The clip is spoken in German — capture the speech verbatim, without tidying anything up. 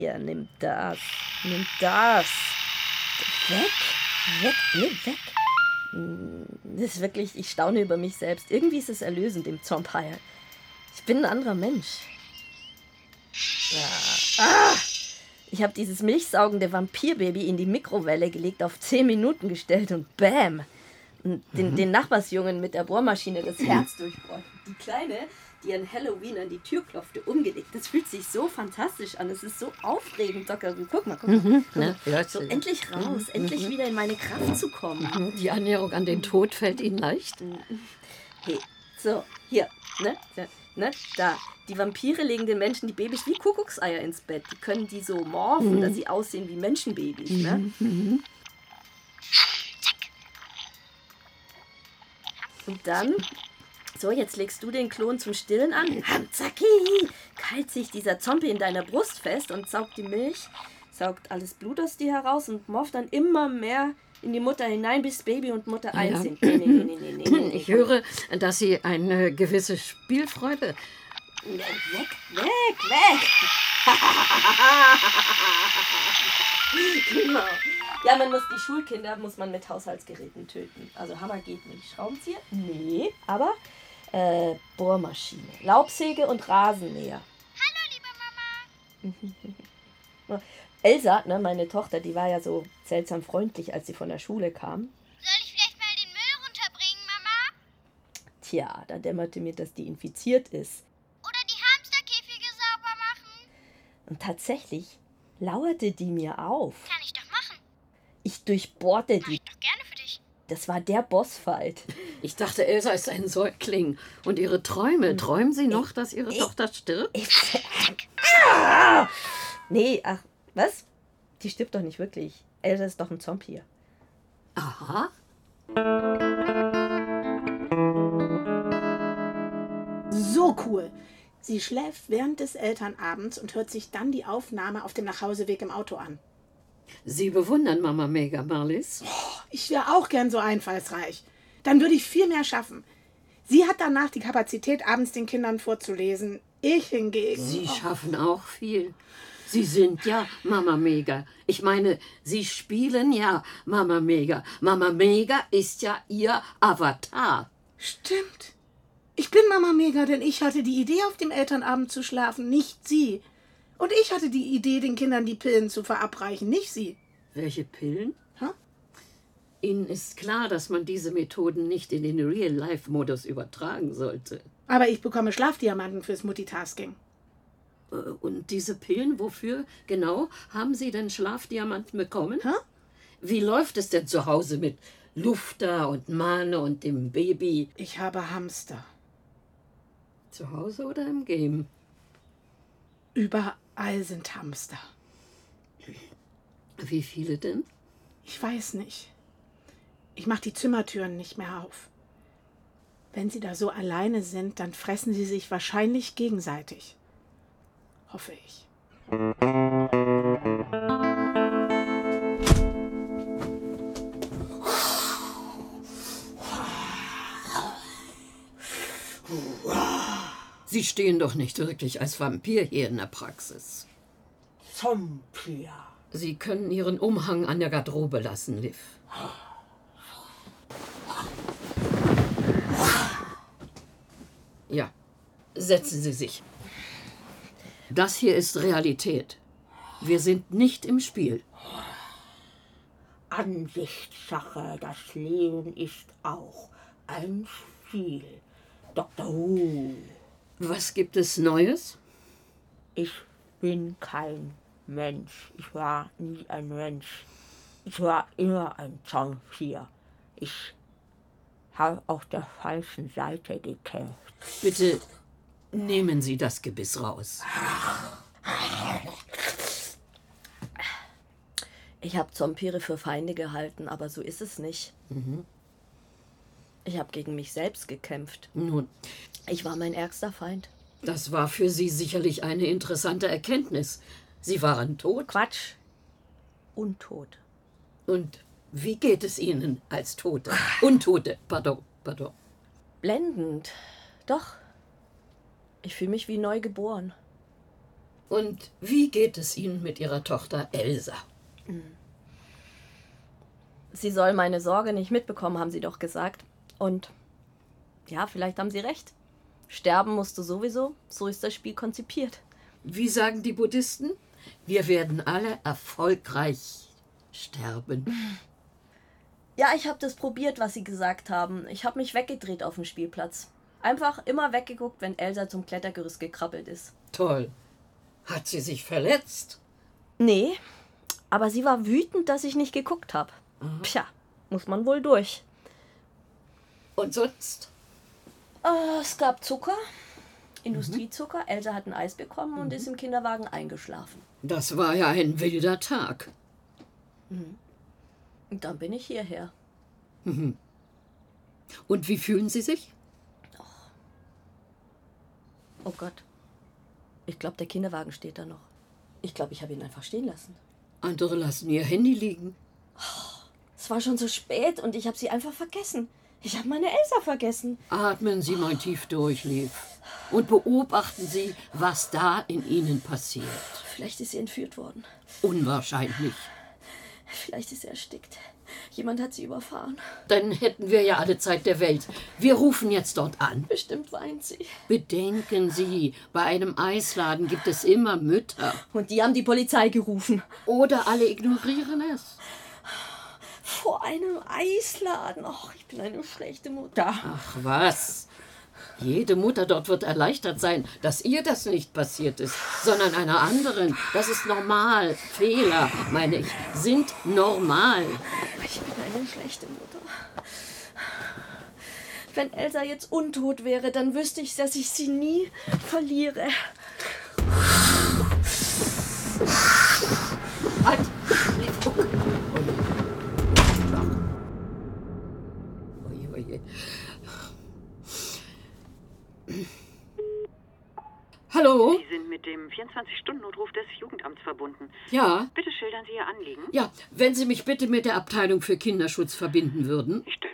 Ja, nimm das. Nimm das. Weg. Weg. Nee, weg. Das ist wirklich, ich staune über mich selbst. Irgendwie ist es erlösend im Zombie. Ich bin ein anderer Mensch. Ja. Ah! Ich habe dieses milchsaugende Vampirbaby in die Mikrowelle gelegt, auf zehn Minuten gestellt und bäm! Den, mhm. den Nachbarsjungen mit der Bohrmaschine das Herz durchbohrt. Die Kleine, die an Halloween an die Tür klopfte, umgelegt. Das fühlt sich so fantastisch an. Es ist so aufregend. Docker, guck mal, guck mal. Mhm. Guck mal. Ja, so, endlich raus, mhm. endlich wieder in meine Kraft zu kommen. Die Annäherung an den Tod fällt Ihnen leicht? Hey, so, hier, ne, ne, da. Die Vampire legen den Menschen die Babys wie Kuckuckseier ins Bett. Die können die so morphen, mhm. dass sie aussehen wie Menschenbabys, ne? Mhm. Und dann, so, jetzt legst du den Klon zum Stillen an. Hamzaki! Keilt sich dieser Zombie in deiner Brust fest und saugt die Milch, saugt alles Blut aus dir heraus und morpht dann immer mehr in die Mutter hinein, bis Baby und Mutter eins ja. sind. Nee, nee, nee, nee, nee, nee, ich höre, dass Sie eine gewisse Spielfreude... Weg, weg, weg! Genau. Ja, man muss die Schulkinder muss man mit Haushaltsgeräten töten. Also Hammer geht nicht. Schraubenzieher? Nee. Aber äh, Bohrmaschine, Laubsäge und Rasenmäher. Hallo, liebe Mama. Elsa, ne, meine Tochter, die war ja so seltsam freundlich, als sie von der Schule kam. Soll ich vielleicht mal den Müll runterbringen, Mama? Tja, da dämmerte mir, dass die infiziert ist. Oder die Hamsterkäfige sauber machen? Und tatsächlich lauerte die mir auf. Kann ich doch machen. Ich durchbohrte die. Mach ich doch gerne für dich. Das war der Bossfight. Ich dachte, Elsa ist ein Säugling. Und ihre Träume, träumen Sie noch, dass Ihre ich, Tochter stirbt? Ich, ah! Nee, ach, was? Die stirbt doch nicht wirklich. Elsa ist doch ein Zombie. Aha. So cool. Sie schläft während des Elternabends und hört sich dann die Aufnahme auf dem Nachhauseweg im Auto an. Sie bewundern Mama Mega, Marlies? Oh, ich wäre auch gern so einfallsreich. Dann würde ich viel mehr schaffen. Sie hat danach die Kapazität, abends den Kindern vorzulesen. Ich hingegen... Sie oh. schaffen auch viel. Sie sind ja Mama Mega. Ich meine, Sie spielen ja Mama Mega. Mama Mega ist ja Ihr Avatar. Stimmt. Ich bin Mama Mega, denn ich hatte die Idee, auf dem Elternabend zu schlafen, nicht Sie. Und ich hatte die Idee, den Kindern die Pillen zu verabreichen, nicht Sie. Welche Pillen? Hä? Ihnen ist klar, dass man diese Methoden nicht in den Real-Life-Modus übertragen sollte. Aber ich bekomme Schlafdiamanten fürs Multitasking. Und diese Pillen, wofür genau haben Sie denn Schlafdiamanten bekommen? Hä? Wie läuft es denn zu Hause mit Lufter und Mane und dem Baby? Ich habe Hamster. Zu Hause oder im Game? Überall sind Hamster. Wie viele denn? Ich weiß nicht. Ich mache die Zimmertüren nicht mehr auf. Wenn sie da so alleine sind, dann fressen sie sich wahrscheinlich gegenseitig. Hoffe ich. Sie stehen doch nicht wirklich als Vampir hier in der Praxis. Zombie. Sie können Ihren Umhang an der Garderobe lassen, Liv. Ja, setzen Sie sich. Das hier ist Realität. Wir sind nicht im Spiel. Ansichtssache, das Leben ist auch ein Spiel. Doktor Who. Was gibt es Neues? Ich bin kein Mensch. Ich war nie ein Mensch. Ich war immer ein Zombie. Ich habe auf der falschen Seite gekämpft. Bitte nehmen Sie das Gebiss raus. Ich habe Zombie für Feinde gehalten, aber so ist es nicht. Mhm. Ich habe gegen mich selbst gekämpft. Nun, ich war mein ärgster Feind. Das war für Sie sicherlich eine interessante Erkenntnis. Sie waren tot. Quatsch. Untot. Und wie geht es Ihnen als Tote? Untote, pardon, pardon. Blendend. Doch. Ich fühle mich wie neu geboren. Und wie geht es Ihnen mit Ihrer Tochter Elsa? Sie soll meine Sorge nicht mitbekommen, haben sie doch gesagt. Und ja, vielleicht haben sie recht. Sterben musst du sowieso, so ist das Spiel konzipiert. Wie sagen die Buddhisten? Wir werden alle erfolgreich sterben. Ja, ich habe das probiert, was sie gesagt haben. Ich habe mich weggedreht auf dem Spielplatz. Einfach immer weggeguckt, wenn Elsa zum Klettergerüst gekrabbelt ist. Toll. Hat sie sich verletzt? Nee, aber sie war wütend, dass ich nicht geguckt habe. Tja, muss man wohl durch. Und sonst? Äh, es gab Zucker, Industriezucker. Elsa hat ein Eis bekommen und ist im Kinderwagen eingeschlafen. Das war ja ein wilder Tag. Und dann bin ich hierher. Und wie fühlen Sie sich? Oh Gott. Ich glaube, der Kinderwagen steht da noch. Ich glaube, ich habe ihn einfach stehen lassen. Andere lassen ihr Handy liegen. Es war schon so spät und ich habe sie einfach vergessen. Ich habe meine Elsa vergessen. Atmen Sie mal tief durch, Liv. Und beobachten Sie, was da in Ihnen passiert. Vielleicht ist sie entführt worden. Unwahrscheinlich. Vielleicht ist sie erstickt. Jemand hat sie überfahren. Dann hätten wir ja alle Zeit der Welt. Wir rufen jetzt dort an. Bestimmt weint sie. Bedenken Sie, bei einem Eisladen gibt es immer Mütter. Und die haben die Polizei gerufen. Oder alle ignorieren es. Vor einem Eisladen. Ach, ich bin eine schlechte Mutter. Ach was. Jede Mutter dort wird erleichtert sein, dass ihr das nicht passiert ist, sondern einer anderen. Das ist normal. Fehler, meine ich, sind normal. Ich bin eine schlechte Mutter. Wenn Elsa jetzt untot wäre, dann wüsste ich, dass ich sie nie verliere. Halt! Oje, oje. Hallo? Sie sind mit dem vierundzwanzig-Stunden-Notruf des Jugendamts verbunden. Ja, Bitte schildern Sie Ihr Anliegen. ja, wenn Sie mich bitte mit der Abteilung für Kinderschutz verbinden würden. Ich stelle